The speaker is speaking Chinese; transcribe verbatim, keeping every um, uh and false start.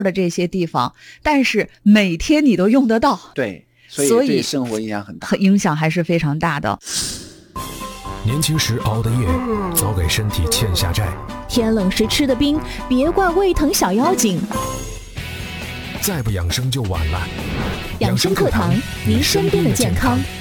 的这些地方，但是每天你都用得到。 对，所以对生活影响很大， 影响还是非常大的。 年轻时熬的夜，早给身体欠下债。 天冷时吃的冰，别怪胃疼小妖精。 再不养生就晚了。 养生课堂，您身边的健康。